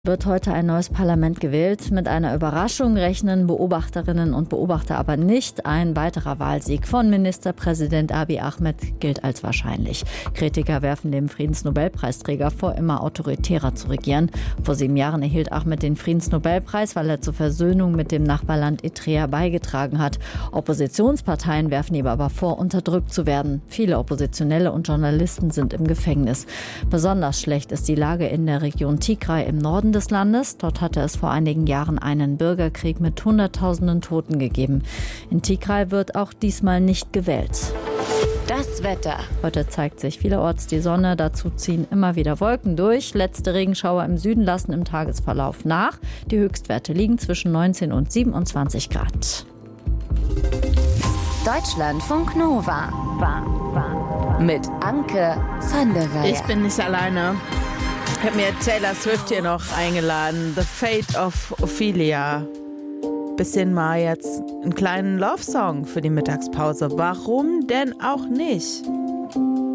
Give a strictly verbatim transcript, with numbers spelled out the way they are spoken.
Wird heute ein neues Parlament gewählt. Mit einer Überraschung rechnen Beobachterinnen und Beobachter aber nicht. Ein weiterer Wahlsieg von Ministerpräsident Abiy Ahmed gilt als wahrscheinlich. Kritiker werfen dem Friedensnobelpreisträger vor, immer autoritärer zu regieren. Vor sieben Jahren erhielt Ahmed den Friedensnobelpreis, weil er zur Versöhnung mit dem Nachbarland Eritrea beigetragen hat. Oppositionsparteien werfen ihm aber vor, unterdrückt zu werden. Viele Oppositionelle und Journalisten sind im Gefängnis. Besonders schlecht ist die Lage in der Region Tigray im Norden des Landes. Dort hatte es vor einigen Jahren einen Bürgerkrieg mit Hunderttausenden Toten gegeben. In Tigray wird auch diesmal nicht gewählt. Das Wetter. Heute zeigt sich vielerorts die Sonne, dazu ziehen immer wieder Wolken durch. Letzte Regenschauer im Süden lassen im Tagesverlauf nach. Die Höchstwerte liegen zwischen neunzehn und siebenundzwanzig Grad. Deutschlandfunk Nova. Mit Anke van der Weyer. Ich bin nicht alleine. Ich habe mir Taylor Swift hier noch eingeladen. The Fate of Ophelia. Bisschen mal jetzt einen kleinen Love-Song für die Mittagspause. Warum denn auch nicht?